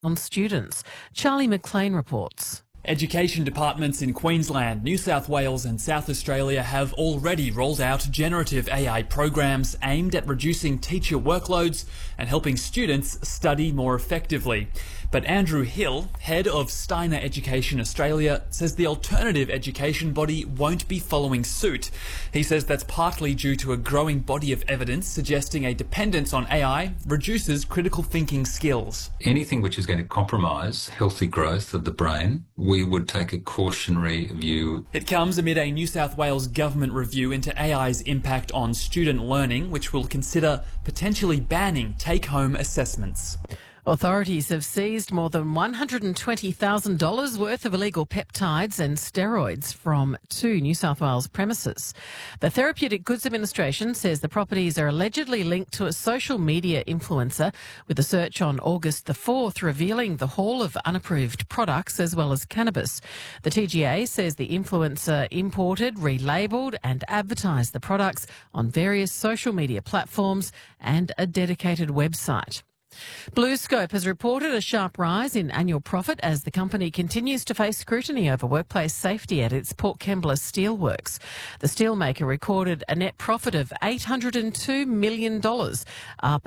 on students. Charlie McLean reports. Education departments in Queensland, New South Wales and South Australia have already rolled out generative AI programs aimed at reducing teacher workloads and helping students study more effectively. But Andrew Hill, head of Steiner Education Australia, says the alternative education body won't be following suit. He says that's partly due to a growing body of evidence suggesting a dependence on AI reduces critical thinking skills. Anything which is going to compromise healthy growth of the brain, we would take a cautionary view. It comes amid a New South Wales government review into AI's impact on student learning, which will consider potentially banning take-home assessments. Authorities have seized more than $120,000 worth of illegal peptides and steroids from 2 New South Wales premises. The Therapeutic Goods Administration says the properties are allegedly linked to a social media influencer, with a search on August the 4th revealing the haul of unapproved products as well as cannabis. The TGA says the influencer imported, relabelled and advertised the products on various social media platforms and a dedicated website. BlueScope has reported a sharp rise in annual profit as the company continues to face scrutiny over workplace safety at its Port Kembla Steelworks. The steelmaker recorded a net profit of $802 million, up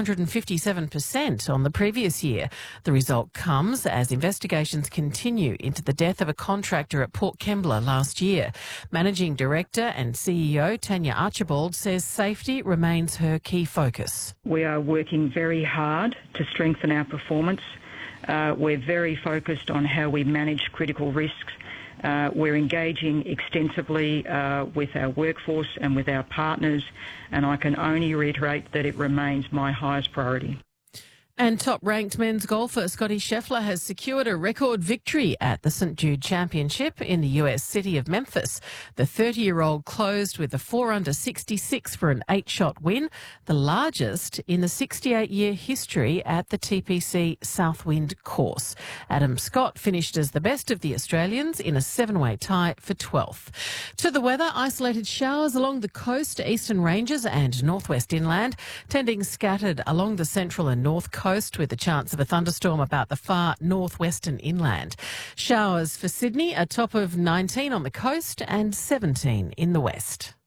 857% on the previous year. The result comes as investigations continue into the death of a contractor at Port Kembla last year. Managing Director and CEO Tanya Archibald says safety remains her key focus. We are working very hard to strengthen our performance. We're very focused on how we manage critical risks. We're engaging extensively with our workforce and with our partners, and I can only reiterate that it remains my highest priority. And top-ranked men's golfer Scottie Scheffler has secured a record victory at the St Jude Championship in the US city of Memphis. The 30-year-old closed with a 4-under 66 for an 8-shot win, the largest in the 68-year history at the TPC Southwind course. Adam Scott finished as the best of the Australians in a 7-way tie for 12th. To the weather, isolated showers along the coast, eastern ranges and northwest inland, tending scattered along the central and north coast with a chance of a thunderstorm about the far northwestern inland. Showers for Sydney, a top of 19 on the coast and 17 in the west.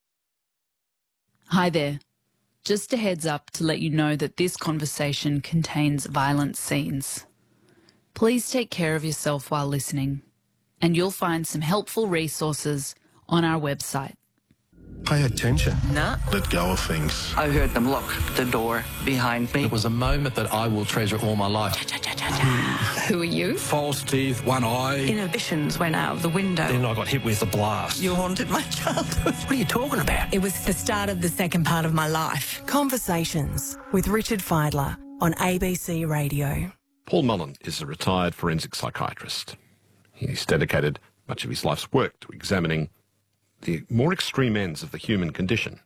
Hi there. Just a heads up to let you know that this conversation contains violent scenes. Please take care of yourself while listening, and you'll find some helpful resources on our website. Pay attention. Nah. Let go of things. I heard them lock the door behind me. It was a moment that I will treasure all my life. Who are you? False teeth, one eye. Inhibitions went out of the window. Then I got hit with a blast. You haunted my childhood. What are you talking about? It was the start of the second part of my life. Conversations with Richard Fidler on ABC Radio. Paul Mullen is a retired forensic psychiatrist. He's dedicated much of his life's work to examining the more extreme ends of the human condition.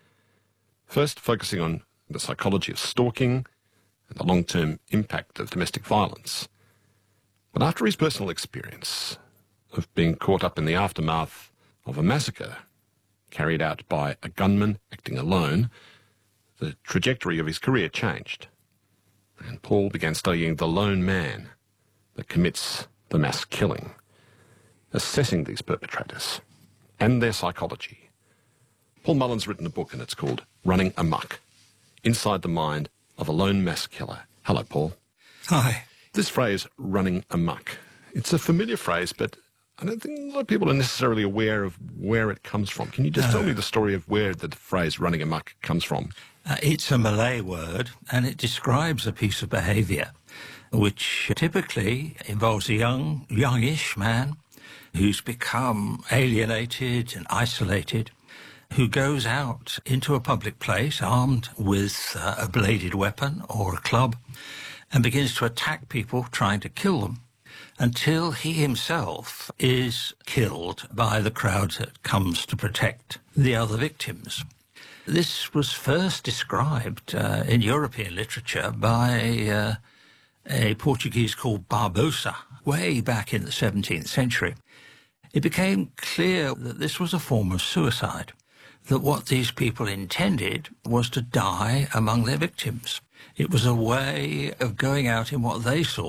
First, focusing on the psychology of stalking and the long-term impact of domestic violence. But after his personal experience of being caught up in the aftermath of a massacre carried out by a gunman acting alone, the trajectory of his career changed. And Paul began studying the lone man that commits the mass killing, assessing these perpetrators and their psychology. Paul Mullen's written a book and it's called Running Amok, Inside the Mind of a Lone Mass Killer. Hello, Paul. Hi. This phrase, running amok, it's a familiar phrase, but I don't think a lot of people are necessarily aware of where it comes from. Can you just tell me the story of where the phrase running amok comes from? It's a Malay word, and it describes a piece of behaviour which typically involves a youngish man who's become alienated and isolated, who goes out into a public place armed with a bladed weapon or a club and begins to attack people trying to kill them until he himself is killed by the crowd that comes to protect the other victims. This was first described in European literature by a Portuguese called Barbosa, way back in the 17th century. It became clear that this was a form of suicide, that what these people intended was to die among their victims. It was a way of going out in what they saw